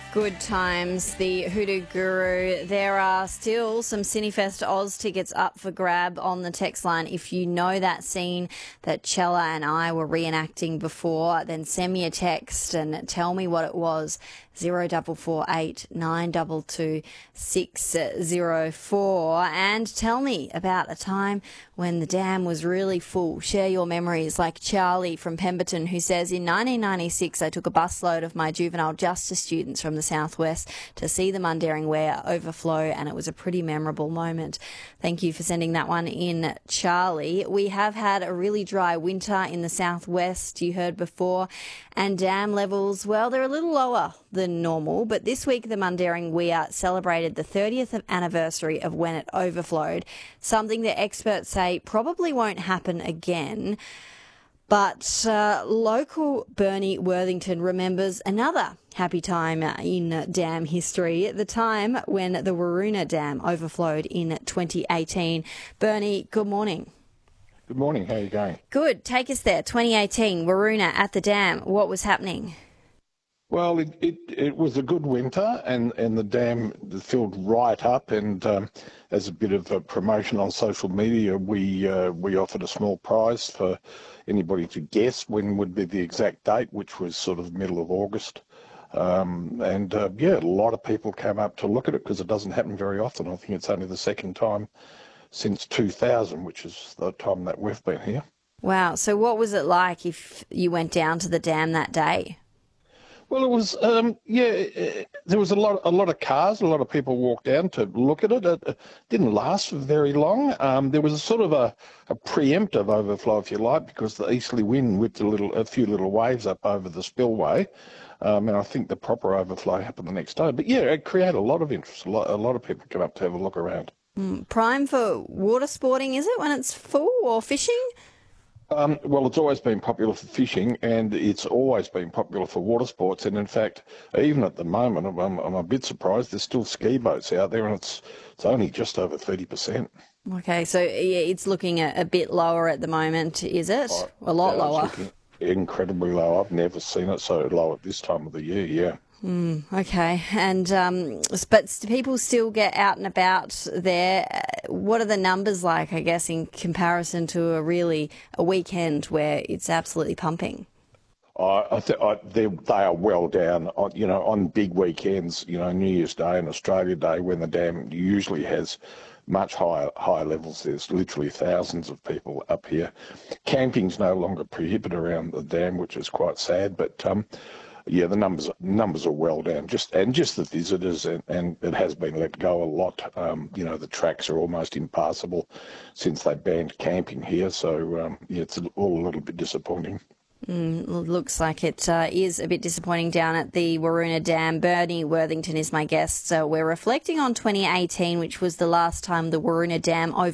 Good times, the Hoodoo Guru. There are still some Cinefest Oz tickets up for grab on the text line. If you know that scene that Chella and I were reenacting before, then send me a text and tell me what it was. 0448 922 604 and tell me about a time when the dam was really full. Share your memories, like Charlie from Pemberton, who says, in 1996 I took a busload of my juvenile justice students from the southwest to see the Mundaring Weir overflow, and it was a pretty memorable moment. Thank you for sending that one in, Charlie. We have had a really dry winter in the southwest, you heard before, and dam levels, well, they're a little lower than normal, but this week the Mundaring Weir celebrated the 30th anniversary of when it overflowed, something that experts say probably won't happen again. But local Bernie Worthington remembers another happy time in dam history, the time when the Waroona Dam overflowed in 2018. Bernie, good morning. Good morning. How are you going? Good. Take us there. 2018, Waroona at the dam. What was happening? Well, it was a good winter, and the dam filled right up. And as a bit of a promotion on social media, we offered a small prize for anybody to guess when would be the exact date, which was sort of middle of August. A lot of people came up to look at it because it doesn't happen very often. I think it's only the second time since 2000, which is the time that we've been here. Wow. So what was it like if you went down to the dam that day? Well, it was, there was a lot of cars, a lot of people walked down to look at it. It didn't last for very long. There was a sort of a preemptive overflow, if you like, because the easterly wind whipped a few little waves up over the spillway. And I think the proper overflow happened the next day. But yeah, it created a lot of interest. A lot of people come up to have a look around. Prime for water sporting, is it, when it's full, or fishing? Well, it's always been popular for fishing, and it's always been popular for water sports. And in fact, even at the moment, I'm a bit surprised. There's still ski boats out there, and it's only just over 30%. Okay, so it's looking a bit lower at the moment, is it? A lot lower. It's looking incredibly low. I've never seen it so low at this time of the year. Yeah. Okay, and but people still get out and about there. What are the numbers like, I guess, in comparison to a weekend where it's absolutely pumping? They are well down. On big weekends, New Year's Day and Australia Day, when the dam usually has much higher levels. There's literally thousands of people up here. Camping's no longer prohibited around the dam, which is quite sad, but the numbers are well down. Just the visitors, and it has been let go a lot. The tracks are almost impassable since they banned camping here. So it's all a little bit disappointing. Looks like it is a bit disappointing down at the Waroona Dam. Bernie Worthington is my guest. So we're reflecting on 2018, which was the last time the Waroona Dam